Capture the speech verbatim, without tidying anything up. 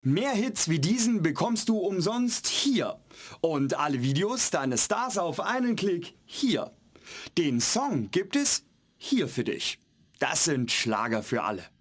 Mehr Hits wie diesen bekommst du umsonst hier. Und alle Videos deines Stars auf einen Klick hier. Den Song gibt es hier für dich. Das sind Schlager für alle.